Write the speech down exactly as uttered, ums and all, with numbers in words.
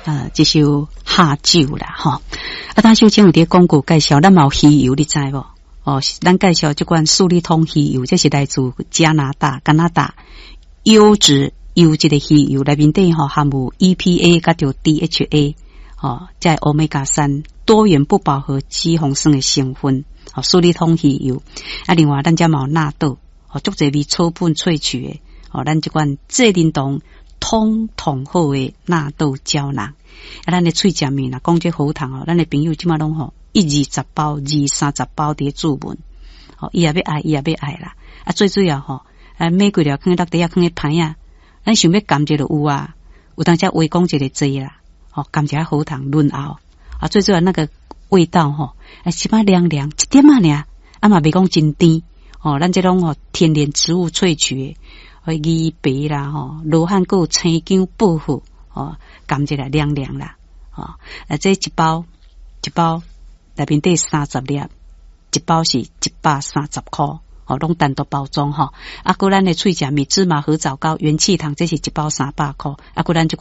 呃，这首下酒啦，吼。啊，当首前有伫广告介绍，咱嘛有鱼油，你知无？哦，咱介绍这款素利通鱼油，这是来自加拿大、加拿大优质优质的鱼油，内面底吼含有 E P A 甲着 D H A， 哦，即欧米伽三多元不饱和脂肪酸的成分，哦，素利通鱼油。啊，另外咱遮嘛有纳豆，哦，足侪味草本萃取的，哦，咱这款这灵动通通好的纳豆胶囊。啊，咱的喙食面啦，讲这好糖哦，咱的朋友即马拢吼一二十包、二三十包伫注文，哦，伊也要爱，伊也要爱啦。啊，最主要吼，啊，玫瑰了放落底下放个盘啊，咱想要甘蔗就有啊，有当时微讲一个济啦，哦，甘蔗好糖润喉啊，最主要那个味道吼，啊，起码凉凉一点啊尔，啊嘛袂讲真甜，哦，咱这种吼天然植物萃取的，鱼白啦吼，罗汉果青姜薄荷。哦，甘蔗啦，凉凉啦，哦，啊，这一包一包内面底三十粒，一包是一百三十块，哦，拢单独包装吼。啊，过咱的脆食米芝麻合枣糕、元气糖，这是一包三百块。啊，过咱就